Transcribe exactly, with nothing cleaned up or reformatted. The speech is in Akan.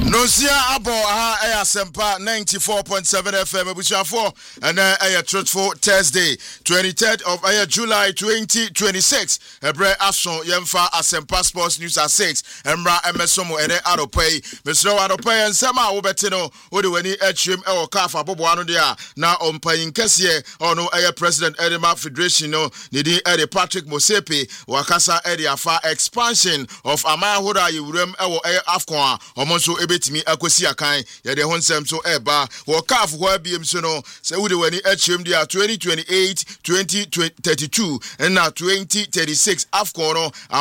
Nosia abo aha aya sempa ninety-four point seven F M ebusuafo and aya truthful Thursday twenty-third of aya July twenty twenty-six ebre aso yemfa asempa sports news at six emra emesomo ene aropay mesro aropay nsema wo beti no wo de wani atwem e wo kafa bobo ano de a na ompanyin kese ono aya president Edema Federation no nidi ede Patrick Mosepe wakasa ede afa expansion of amahoda yewurem e wo aya Afcon omonso betimi akosi akan ye de honsem so eba wo kaf ho abiem so no se wude wani atwem dia twenty twenty-eight twenty thirty-two and na twenty thirty-six Afcon no